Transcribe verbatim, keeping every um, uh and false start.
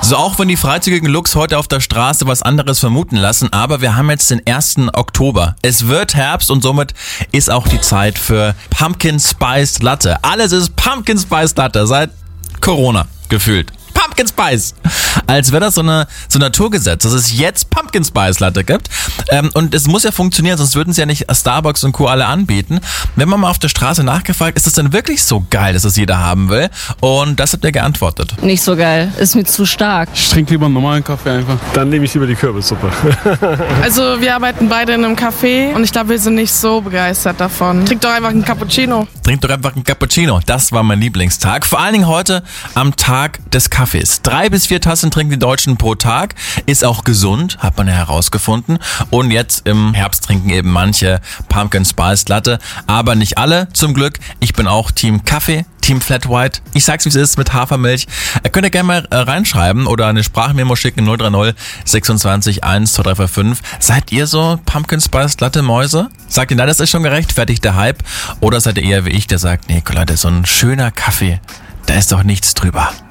So, auch wenn die freizügigen Looks heute auf der Straße was anderes vermuten lassen, aber wir haben jetzt den ersten Oktober. Es wird Herbst und somit ist auch die Zeit für Pumpkin Spice Latte. Alles ist Pumpkin Spice Latte seit Corona gefühlt. Pumpkin Spice. Als wäre das so eine so ein Naturgesetz, dass es jetzt Pumpkin Spice Latte gibt. Ähm, und es muss ja funktionieren, sonst würden sie ja nicht Starbucks und Co. alle anbieten. Wenn man mal auf der Straße nachgefragt, ist es denn wirklich so geil, dass es jeder haben will? Und das habt ihr geantwortet. Nicht so geil, ist mir zu stark. Ich trinke lieber einen normalen Kaffee einfach. Dann nehme ich lieber die Kürbissuppe. Also wir arbeiten beide in einem Café und ich glaube, wir sind nicht so begeistert davon. Trink doch einfach einen Cappuccino. Trink doch einfach einen Cappuccino. Das war mein Lieblingstag. Vor allen Dingen heute am Tag des Kaffees. Drei bis vier Tassen trinken die Deutschen pro Tag. Ist auch gesund, hat man ja herausgefunden. Und jetzt im Herbst trinken eben manche Pumpkin Spice Latte. Aber nicht alle, zum Glück. Ich bin auch Team Kaffee, Team Flat White. Ich sag's, wie es ist, mit Hafermilch. Ihr könnt ja gerne mal äh, reinschreiben oder eine Sprachmemo schicken, null drei null sechsundzwanzig eins zwei drei vier fünf. Seid ihr so Pumpkin Spice Latte Mäuse? Sagt ihr, na, das ist schon gerechtfertigt, der Hype? Oder seid ihr eher wie ich, der sagt, nee, Leute, so ein schöner Kaffee, da ist doch nichts drüber.